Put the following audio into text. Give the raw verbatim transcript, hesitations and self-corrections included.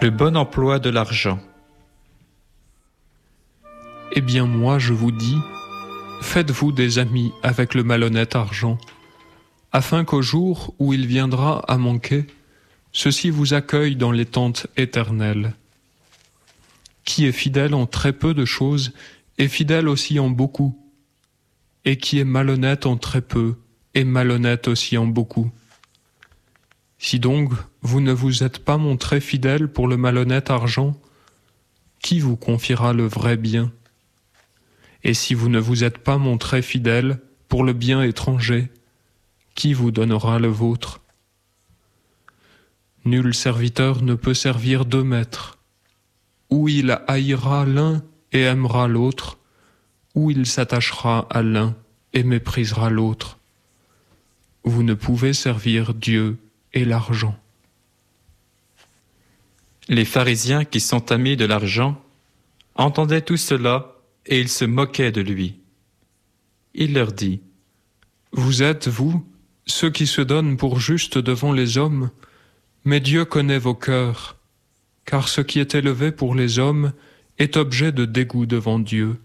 Le bon emploi de l'argent. Eh bien moi, je vous dis, faites-vous des amis avec le malhonnête argent, afin qu'au jour où il viendra à manquer, ceux-ci vous accueillent dans les tentes éternelles. Qui est fidèle en très peu de choses est fidèle aussi en beaucoup, et qui est malhonnête en très peu est malhonnête aussi en beaucoup. Si donc vous ne vous êtes pas montré fidèle pour le malhonnête argent, qui vous confiera le vrai bien? Et si vous ne vous êtes pas montré fidèle pour le bien étranger, qui vous donnera le vôtre? Nul serviteur ne peut servir deux maîtres. Ou il haïra l'un et aimera l'autre, ou il s'attachera à l'un et méprisera l'autre. Vous ne pouvez servir Dieu et l'argent. Les pharisiens qui sont amis de l'argent entendaient tout cela et ils se moquaient de lui. Il leur dit: Vous êtes, vous, ceux qui se donnent pour justes devant les hommes, mais Dieu connaît vos cœurs, car ce qui est élevé pour les hommes est objet de dégoût devant Dieu.